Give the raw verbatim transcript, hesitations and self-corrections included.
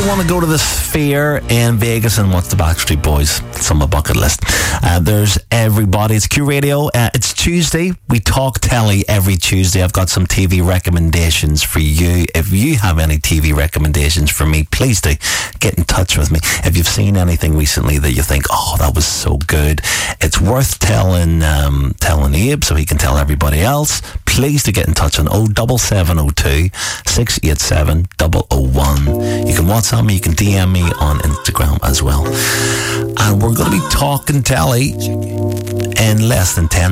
I want to go to the Sphere in Vegas and watch the Backstreet Boys. It's on my bucket list. Uh, there's everybody. It's Q Radio. Uh, it's Tuesday. We talk telly every Tuesday. I've got some T V recommendations for you. If you have any T V recommendations for me, please do get in touch with me. If you've seen anything recently that you think, oh, that was so good, it's worth telling um, telling Abe so he can tell everybody else, please do get in touch on oh seven seven oh two, six eight seven, oh oh one. You can WhatsApp me, you can D M me on Instagram as well. And we're going to be talking telly in less than ten